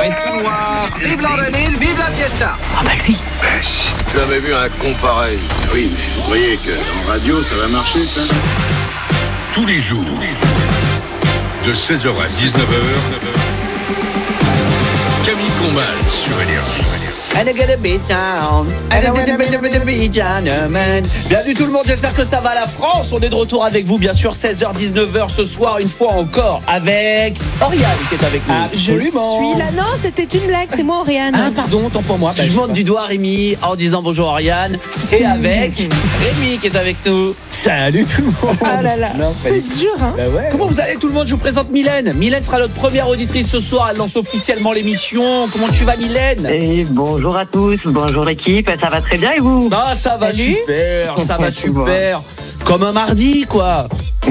tout noir. Vive l'an 2000, vive la fiesta. Ah bah lui. J'ai jamais vu un con pareil. Oui, mais vous croyez que en radio, ça va marcher, ça? Tous les jours, de 16h à 19h, Camille Combal sur Énergie. Bienvenue tout le monde, j'espère que ça va la France. On est de retour avec vous, bien sûr, 16h-19h ce soir, une fois encore, avec Oriane qui est avec nous. Absolument. Je suis là, non, c'était une blague, c'est moi Oriane. Ah pardon, tant pour moi. Je monte du doigt Rémi en disant bonjour Oriane. Et avec Rémi qui est avec nous. Salut tout le monde. Ah là là, c'est dur hein. Bah ouais. Comment vous allez tout le monde? Je vous présente Mylène. Mylène sera notre première auditrice ce soir, elle lance officiellement l'émission. Comment tu vas Mylène? Et bonjour à tous, bonjour l'équipe, ça va très bien et vous? Ah ça va super, ça va super. Comme un mardi quoi.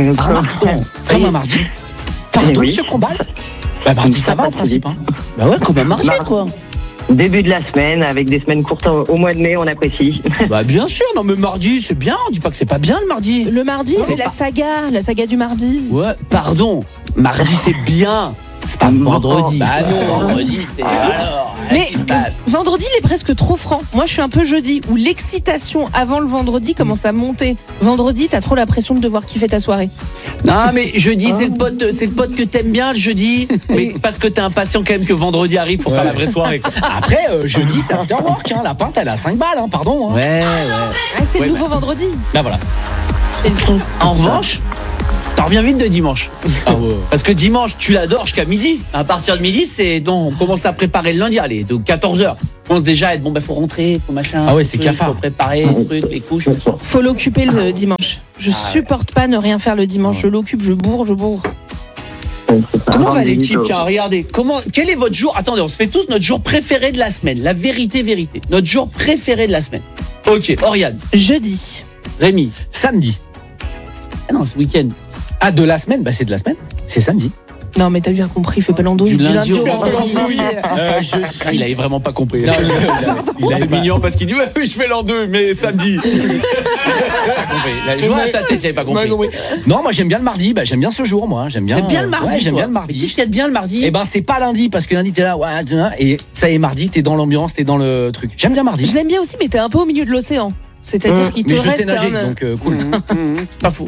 Comme un mardi. Pardon oui. Monsieur Combal? Bah mardi ça va en principe hein. Bah ouais comme un mardi quoi. Début de la semaine, avec des semaines courtes au mois de mai, on apprécie. Bah bien sûr, non mais mardi c'est bien, on dit pas que c'est pas bien le mardi. Le mardi c'est la saga du mardi. Ouais, pardon, mardi c'est bien. C'est pas vendredi. Bah non, vendredi c'est alors. Mais vendredi il est presque trop franc. Moi je suis un peu jeudi où l'excitation avant le vendredi commence à monter. Vendredi t'as trop la pression de devoir kiffer ta soirée. Non mais jeudi c'est le pote que t'aimes bien le jeudi. Mais parce que t'es impatient quand même que vendredi arrive pour faire la vraie soirée quoi. Après jeudi c'est after work hein. La pinte elle a 5 balles hein, pardon hein. Ouais. Ah, c'est le nouveau vendredi. Là voilà. En revanche, t'en reviens vite de dimanche. Ah ouais. Parce que dimanche, tu l'adores jusqu'à midi. À partir de midi, c'est donc on commence à préparer le lundi. Allez, donc 14h. Je pense déjà être bon, faut rentrer, faut machin. Ah ouais, c'est cafard. Faut préparer les trucs, les couches. Faut l'occuper le dimanche. Je supporte pas ne rien faire le dimanche. Je l'occupe, je bourre. Comment va l'équipe? Tiens, regardez. Quel est votre jour? Attendez, on se fait tous notre jour préféré de la semaine. La vérité. Notre jour préféré de la semaine. Ok, Oriane. Jeudi. Rémi. Samedi. Ah non, ce week-end. Ah de la semaine? Bah c'est de la semaine. C'est samedi. Non mais t'as bien compris, fais pas l'andouille. Du lundi au vendredi. Il avait vraiment pas compris. Non, C'est mignon parce qu'il dit ouais, je fais l'an 2 mais samedi. Je vois à sa tête, il avait pas compris. Non, moi j'aime bien le mardi, bah j'aime bien ce jour moi, j'aime bien. T'aimes bien le mardi? Ouais, j'aime bien le Mais mardi. qu'est-ce qu'il y a de bien le mardi? Et ben c'est pas lundi parce que lundi t'es là ouais, et ça y est mardi, t'es dans l'ambiance, t'es dans le truc. J'aime bien mardi. Je l'aime bien aussi mais t'es un peu au milieu de l'océan. C'est-à-dire qu'il te mais je reste sais nager donc cool. Pas fou.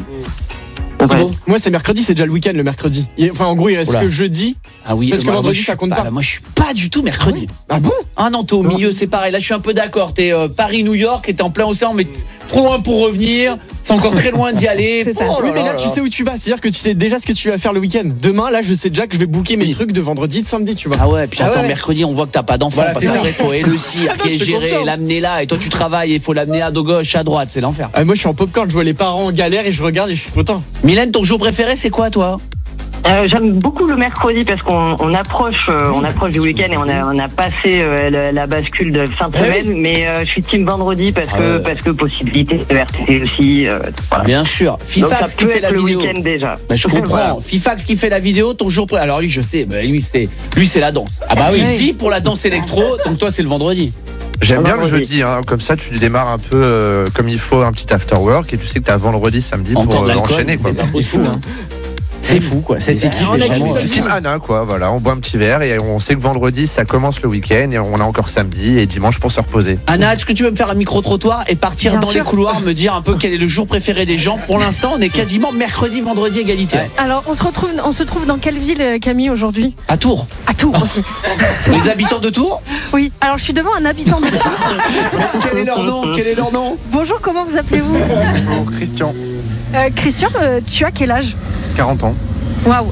Moi c'est mercredi, c'est déjà le week-end le mercredi. Enfin en gros il reste que jeudi. Ah oui, parce que vendredi ça compte pas. Moi je suis pas du tout mercredi. Ah bon? Ah non, t'es au milieu, c'est pareil. Là je suis un peu d'accord. T'es Paris-New York et t'es en plein océan, mais trop loin pour revenir. C'est encore très loin d'y aller. C'est ça. Oui mais là tu sais où tu vas, c'est-à-dire que tu sais déjà ce que tu vas faire le week-end. Demain là je sais déjà que je vais booker mes trucs de vendredi, de samedi, tu vois. Ah ouais, puis attends, mercredi on voit que t'as pas d'enfant. Voilà, parce c'est ça. qu'il faut le cirque et gérer, l'amener là. Et toi tu travailles et il faut l'amener à gauche, à droite, c'est l'enfer. Ah, moi je suis en popcorn, je vois les parents en galère et je regarde et je suis content. Mylène, ton jour préféré c'est quoi toi? J'aime beaucoup le mercredi parce qu'on approche du week-end et on a passé la bascule de fin de semaine, mais je suis team vendredi parce que possibilité de RTT aussi. Voilà. Bien sûr. Fifax qui fait la vidéo. Week-end déjà. Bah, je comprends. Voilà. Fifax qui fait la vidéo, ton jour préféré. Alors lui je sais, bah, lui c'est la danse. Ah bah oui. Il vit pour la danse électro, donc toi c'est le vendredi. J'aime bien le jeudi, hein. Comme ça tu démarres un peu comme il faut, un petit after work et tu sais que t'as vendredi, samedi pour enchaîner quoi. C'est fou hein. C'est fou quoi, cette équipe on est est vraiment team Anna quoi, voilà, on boit un petit verre et on sait que vendredi ça commence le week-end et on a encore samedi et dimanche pour se reposer. Anna, est-ce que tu veux me faire un micro-trottoir et partir Bien dans sûr. les couloirs, me dire un peu quel est le jour préféré des gens? Pour l'instant on est quasiment mercredi, vendredi égalité. Ouais. Alors on se trouve dans quelle ville Camille aujourd'hui? À Tours. À Tours, ok. Les habitants de Tours? Oui, alors je suis devant un habitant de Tours. Quel est leur nom? Bonjour, comment vous appelez-vous? Bonjour Christian, Christian, tu as quel âge? 40 ans. Waouh.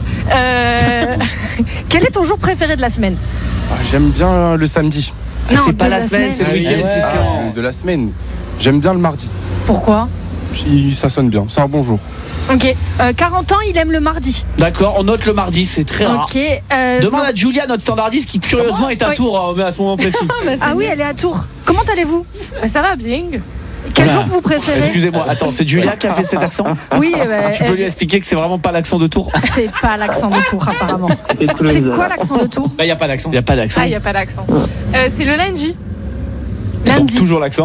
Quel est ton jour préféré de la semaine? J'aime bien le samedi. Non, c'est de pas la la semaine, c'est le semaine. week-end. Christian. De la semaine. J'aime bien le mardi. Pourquoi? Ça sonne bien. C'est un bon jour. Ok. 40 ans, il aime le mardi. D'accord, on note le mardi, c'est très rare. Ok. Demande à Julia, notre standardiste, qui curieusement est à Oui. Tours à ce moment précis. Ah oui, elle est à Tours. Comment allez-vous? Ça va bien. Quel jour vous préférez? Excusez-moi, attends, c'est Julia qui a fait cet accent? Oui, Tu peux lui expliquer que c'est vraiment pas l'accent de Tours? c'est pas l'accent de Tours apparemment. C'est quoi l'accent de Tours? Bah y a pas d'accent. Il y a pas d'accent. Ah, il y a pas d'accent. C'est le lundi. Donc, toujours l'accent.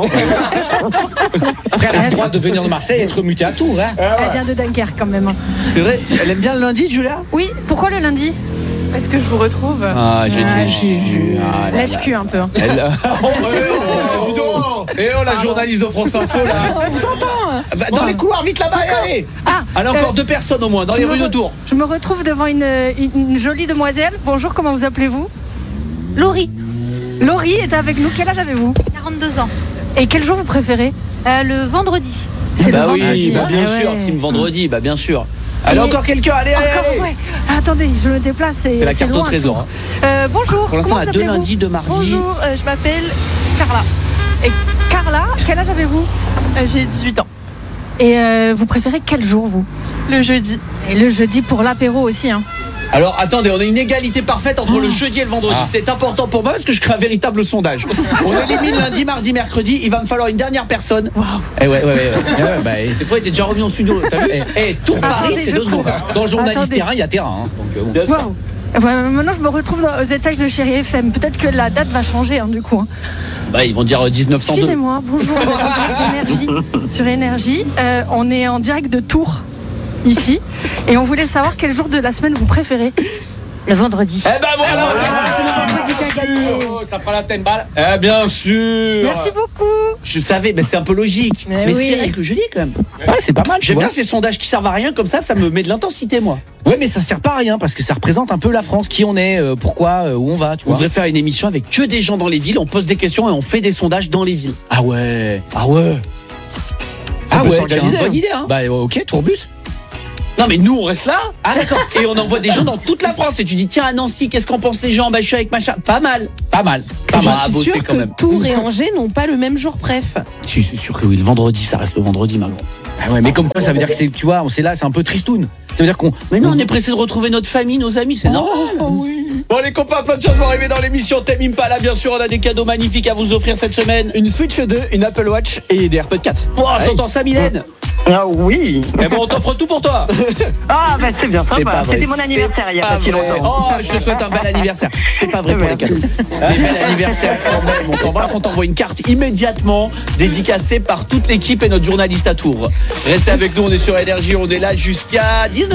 Après elle a le droit de venir de Marseille et être mutée à Tours hein. Elle vient de Dunkerque quand même. C'est vrai, elle aime bien le lundi, Julia? Oui, pourquoi le lundi? Est-ce que je vous retrouve? Ah, Lèche-cul un peu. Et oh, la journaliste de France Info là. On vous entend. Dans les couloirs, vite là-bas, allez. Allez, encore 2 personnes au moins, dans les rues autour. Je me retrouve devant une jolie demoiselle. Bonjour, comment vous appelez-vous? Laurie, Laurie est avec nous. Quel âge avez-vous? 42 ans. Et quel jour vous préférez? Le vendredi. C'est le oui, vendredi. bien sûr, team vendredi, bien sûr. Allez, encore quelqu'un, allez. Ouais. Attendez, je me déplace. C'est la carte au trésor. Bonjour. Pour l'instant, on a 2 lundis, 2 mardis. Bonjour, je m'appelle Carla. Et Carla, quel âge avez-vous? J'ai 18 ans. Et vous préférez quel jour, vous? Le jeudi. Et le jeudi pour l'apéro aussi, hein. Alors attendez, on a une égalité parfaite entre le jeudi et le vendredi. C'est important pour moi parce que je crée un véritable sondage. On élimine lundi, mardi, mercredi. Il va me falloir une dernière personne. Ouais. Des fois, il était déjà revenu en studio. T'as vu? Tour Paris, c'est 2 secondes. Dans le journaliste terrain, il y a terrain. Donc, maintenant, je me retrouve aux étages de Chéri FM. Peut-être que la date va changer, du coup. Ils vont dire 1902. Excusez-moi, bonjour, vous êtes en direct d'Énergie. Sur Énergie, on est en direct de Tours, ici. Et on voulait savoir quel jour de la semaine vous préférez. Le vendredi. Voilà, ça prend la tête balle. Bien sûr. Merci beaucoup. Je savais, mais c'est un peu logique. Mais oui. c'est vrai que le jeudi quand même. Ouais, c'est pas mal. J'aime bien ces sondages qui servent à rien, comme ça me met de l'intensité, moi. Ouais, mais ça sert pas à rien parce que ça représente un peu la France, qui on est, pourquoi, où on va, tu On vois. devrait faire une émission avec que des gens dans les villes, on pose des questions et on fait des sondages dans les villes. Ah ouais. Ça peut tiens. s'organiser, bonne idée, hein. Ok, tourbus. Non mais nous on reste là. Ah d'accord. Et on envoie des gens dans toute la France et tu dis tiens à Nancy qu'est-ce qu'en pensent les gens? Je suis avec machin. Pas mal. Je suis sûre quand que même. Tours et Angers n'ont pas le même jour préf. Je suis sûr que oui, le vendredi ça reste le vendredi, ma grande. Ah ouais, mais comme quoi ça veut dire que c'est, tu vois, c'est là, c'est un peu tristoun. Ça veut dire qu'on. Mais non, on est pressé de retrouver notre famille, nos amis, c'est normal. Oui. Bon les copains, plein de choses vont arriver dans l'émission Thème Impala. Bien sûr, on a des cadeaux magnifiques à vous offrir cette semaine. Une Switch 2, une Apple Watch et des AirPods 4. T'entends ça, Mylène? Ah oui. Eh bon, on t'offre tout pour toi. Ah bah c'est bien C'est sympa. pas vrai. C'était mon anniversaire il y a pas si longtemps. Oh, je te souhaite un bel anniversaire. C'est pas vrai pour les cadeaux. Mais bel anniversaire quand même. On t'embrasse, on t'envoie une carte immédiatement dédicacée par toute l'équipe et notre journaliste à Tours. Restez avec nous, on est sur Énergie, on est là jusqu'à 19h.